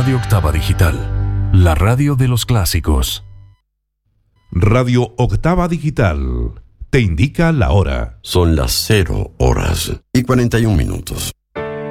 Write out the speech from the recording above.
Radio Octava Digital, la radio de los clásicos. Radio Octava Digital te indica la hora. Son las 0 horas y 41 minutos.